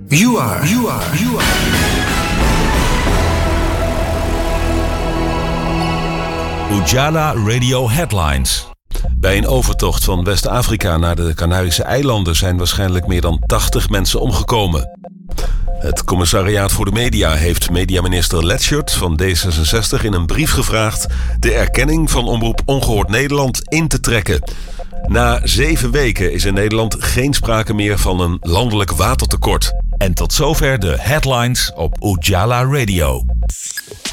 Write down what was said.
You are. Ujala Radio Headlines. Bij een overtocht van West-Afrika naar de Canarische eilanden zijn waarschijnlijk meer dan 80 mensen omgekomen. Het Commissariaat voor de Media heeft mediaminister Letschert van D66 in een brief gevraagd de erkenning van Omroep Ongehoord Nederland in te trekken. Na 7 weken is in Nederland geen sprake meer van een landelijk watertekort. En tot zover de headlines op Ujala Radio.